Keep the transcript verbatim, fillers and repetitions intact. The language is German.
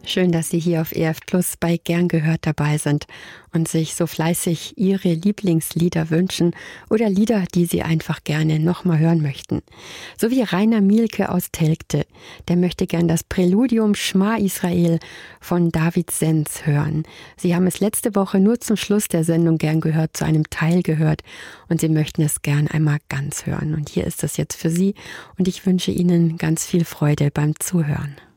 Schön, dass Sie hier auf E F Plus bei Gern gehört dabei sind und sich so fleißig Ihre Lieblingslieder wünschen oder Lieder, die Sie einfach gerne nochmal hören möchten. So wie Rainer Mielke aus Telgte. Der möchte gern das Präludium Schma Israel von David Senz hören. Sie haben es letzte Woche nur zum Schluss der Sendung Gern gehört, zu einem Teil gehört und Sie möchten es gern einmal ganz hören. Und hier ist es jetzt für Sie und ich wünsche Ihnen ganz viel Freude beim Zuhören.